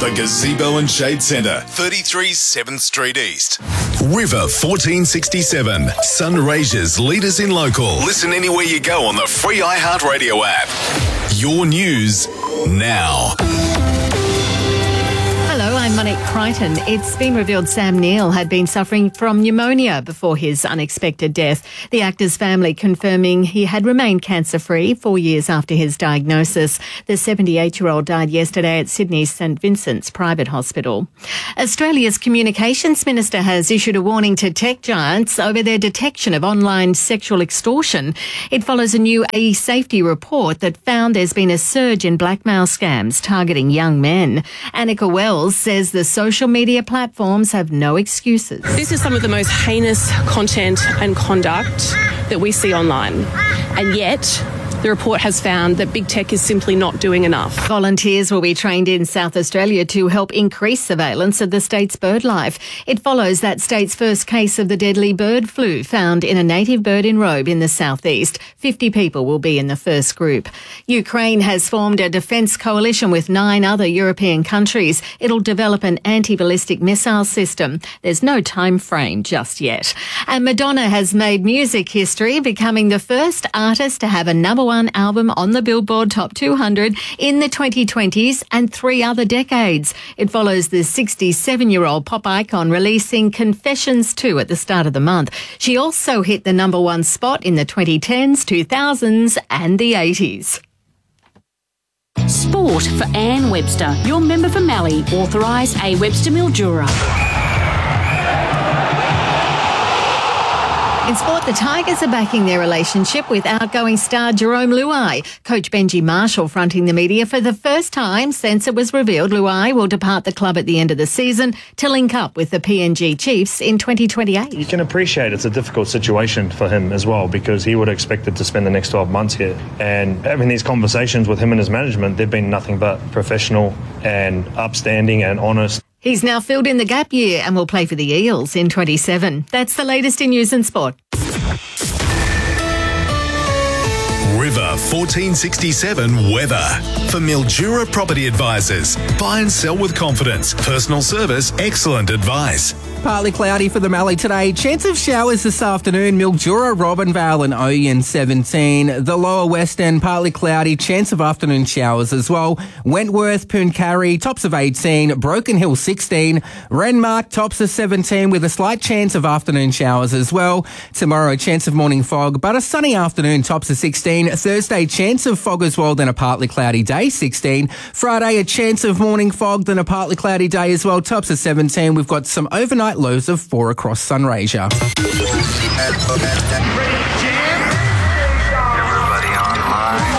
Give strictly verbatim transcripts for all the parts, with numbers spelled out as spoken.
The Gazebo and Shade Centre, thirty-three seventh Street East. River fourteen sixty-seven, Sunraysia's leaders in local. Listen anywhere you go on the free iHeartRadio app. Your news now. Hello, I'm Monique Crichton. It's been revealed Sam Neill had been suffering from pneumonia before his unexpected death. The actor's family confirming he had remained cancer-free four years after his diagnosis. The seventy-eight-year-old died yesterday at Sydney's St Vincent's Private Hospital. Australia's Communications Minister has issued a warning to tech giants over their detection of online sexual extortion. It follows a new A E safety report that found there's been a surge in blackmail scams targeting young men. Annika Wells says the social media platforms have no excuses. This is some of the most heinous content and conduct that we see online, and yet the report has found that big tech is simply not doing enough. Volunteers will be trained in South Australia to help increase surveillance of the state's bird life. It follows that state's first case of the deadly bird flu found in a native bird in Robe in the southeast. fifty people will be in the first group. Ukraine has formed a defence coalition with nine other European countries. It'll develop an anti-ballistic missile system. There's no time frame just yet. And Madonna has made music history, becoming the first artist to have a number one album on the Billboard Top two hundred in the twenty twenties and three other decades. It follows the sixty-seven-year-old pop icon releasing Confessions two at the start of the month. She also hit the number one spot in the twenty tens, two thousands and the eighties. Sport for Anne Webster, your member for Mallee, authorised A Webster Mildura. In sport, the Tigers are backing their relationship with outgoing star Jerome Luai. Coach Benji Marshall fronting the media for the first time since it was revealed Luai will depart the club at the end of the season to link up with the P N G Chiefs in twenty twenty-eight. You can appreciate it's a difficult situation for him as well, because he would have expected to spend the next twelve months here. And having these conversations with him and his management, they've been nothing but professional and upstanding and honest. He's now filled in the gap year and will play for the Eels in twenty-seven. That's the latest in news and sport. River fourteen sixty-seven weather. For Mildura Property Advisors. Buy and sell with confidence. Personal service, excellent advice. Partly cloudy for the Mallee today. Chance of showers this afternoon. Mildura, Robinvale and Oyen seventeen. The lower west end partly cloudy. Chance of afternoon showers as well. Wentworth, Pooncarie, tops of eighteen. Broken Hill sixteen. Renmark, tops of seventeen with a slight chance of afternoon showers as well. Tomorrow, chance of morning fog, but a sunny afternoon, tops of sixteen. Thursday, chance of fog as well, then a partly cloudy day, sixteen. Friday, a chance of morning fog, then a partly cloudy day as well, tops of seventeen. We've got some overnight lows of four across Sunraysia. Everybody online.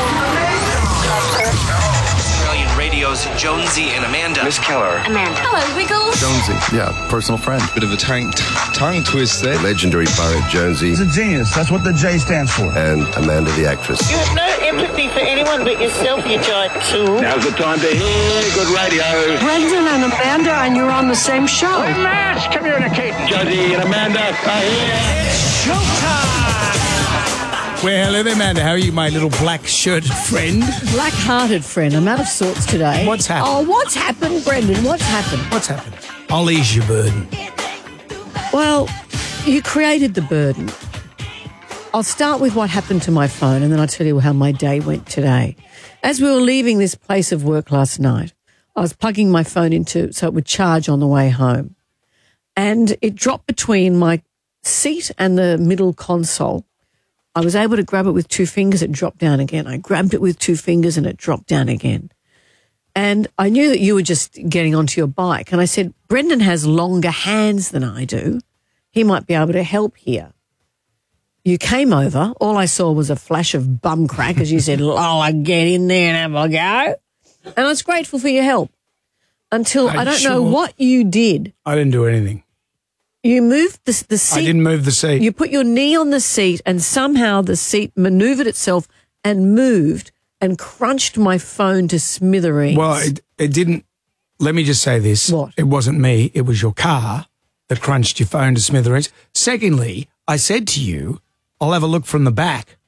Australian Radio's Jonesy and Amanda. Miss Keller. Amanda. Hello, Wiggles. Jonesy, yeah, personal friend. Bit of a tongue, tongue twist there. The legendary poet Jonesy. He's a genius. That's what the J stands for. And Amanda the actress. You have no empathy for anyone but yourself, you giant tool. Now's the time to hear good radio. Brendan and Amanda, and you're on the same show. We must communicate. Jonesy and Amanda are here. It's showtime! Well, hello there, Amanda. How are you, my little black-shirted friend? Black-hearted friend. I'm out of sorts today. What's happened? Oh, what's happened, Brendan? What's happened? What's happened? I'll ease your burden. Well, you created the burden. I'll start with what happened to my phone, and then I'll tell you how my day went today. As we were leaving this place of work last night, I was plugging my phone into so it would charge on the way home. And it dropped between my seat and the middle console. I was able to grab it with two fingers, it dropped down again. I grabbed it with two fingers and it dropped down again. And I knew that you were just getting onto your bike. And I said, Brendan has longer hands than I do. He might be able to help here. You came over. All I saw was a flash of bum crack as you said, Lola, get in there and have a go. And I was grateful for your help until I don't sure? know what you did. I didn't do anything. You moved the, the seat. I didn't move the seat. You put your knee on the seat and somehow the seat manoeuvred itself and moved and crunched my phone to smithereens. Well, it, it didn't. Let me just say this. What? It wasn't me. It was your car that crunched your phone to smithereens. Secondly, I said to you, I'll have a look from the back.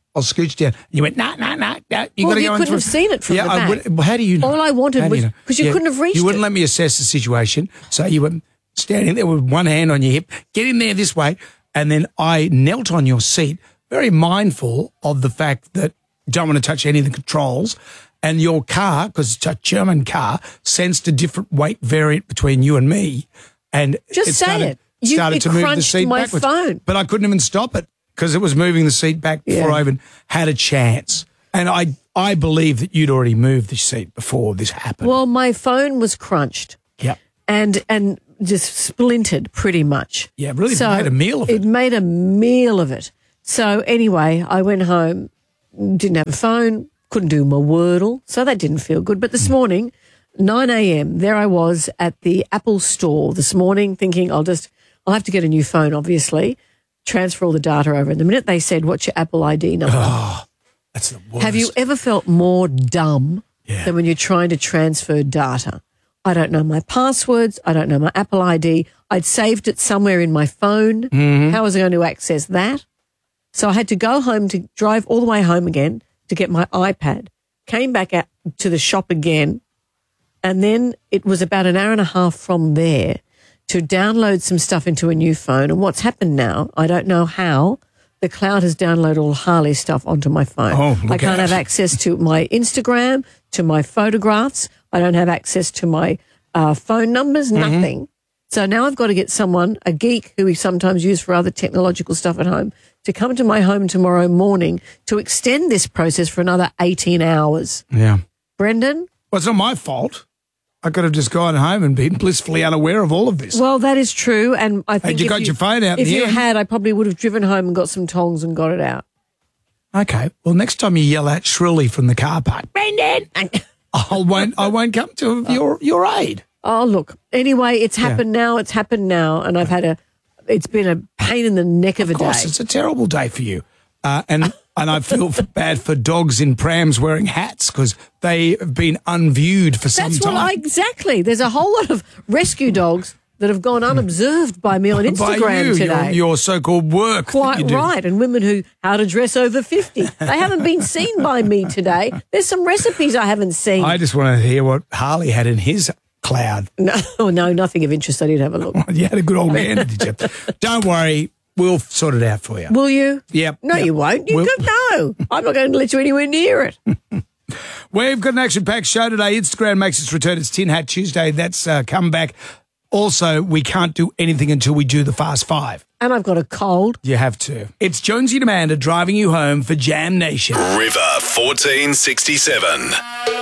I'll scooch down. You went, nah, nah, nah, nah. You well, got to you go in couldn't through. have seen it from yeah, the I back. would, well, how do you know? All I wanted How do was, you know? because you Yeah, couldn't have reached You wouldn't it. let me assess the situation. So you were standing there with one hand on your hip, get in there this way. And then I knelt on your seat, very mindful of the fact that you don't want to touch any of the controls. And your car, because it's a German car, sensed a different weight variant between you and me. And Just it say started, it. You, started it to move the crunched seat my backwards. phone. But I couldn't even stop it because it was moving the seat back before Yeah. I even had a chance. And I, I believe that you'd already moved the seat before this happened. Well, my phone was crunched. Yeah. And and just splintered pretty much. Yeah, really So made a meal of it. It made a meal of it. So anyway, I went home, didn't have a phone, couldn't do my Wordle, so that didn't feel good. But this Hmm. morning, nine a.m., there I was at the Apple store this morning thinking I'll just, I'll have to get a new phone, obviously, transfer all the data over. And the minute they said, what's your Apple I D number? Oh, that's the worst. Have you ever felt more dumb Yeah. than when you're trying to transfer data? I don't know my passwords. I don't know my Apple I D. I'd saved it somewhere in my phone. Mm-hmm. How was I going to access that? So I had to go home to drive all the way home again to get my iPad. Came back out to the shop again. And then it was about an hour and a half from there to download some stuff into a new phone. And what's happened now, I don't know how, the cloud has downloaded all Harley stuff onto my phone. Oh, look I can't out. have access to my Instagram, to my photographs. I don't have access to my uh, phone numbers, Mm-hmm. nothing. So now I've got to get someone, a geek who we sometimes use for other technological stuff at home, to come to my home tomorrow morning to extend this process for another eighteen hours. Yeah. Brendan? Well, it's not my fault. I could have just gone home and been blissfully unaware of all of this. Well, that is true. And I think you if got your phone out in If the you end. had, I probably would have driven home and got some tongs and got it out. Okay. Well, next time you yell out shrilly from the car park, Brendan, I won't. I won't come to your your aid. Oh, look. Anyway, it's happened now. It's happened now. And I've had a, it's been a pain in the neck of, Of a course, day. it's a terrible day for you. Uh, and and I feel bad for dogs in prams wearing hats because they have been unviewed for some That's time. what I, exactly. There's a whole lot of rescue dogs that have gone unobserved by me on Instagram By you, today. Your, your so-called work. that Quite you do. right. And women who, how to dress over fifty. They haven't been seen by me today. There's some recipes I haven't seen. I just want to hear what Harley had in his cloud. No, no, nothing of interest. I did have a look. You had a good old man, did you? Don't worry. We'll sort it out for you. Will you? Yep. No, yep. you won't. You We'll- could no. I'm not going to let you anywhere near it. We've got an action-packed show today. Instagram makes its return. It's Tin Hat Tuesday. That's uh, come back. Also, we can't do anything until we do the Fast Five. And I've got a cold. You have to. It's Jonesy and Amanda driving you home for Jam Nation. River fourteen sixty-seven.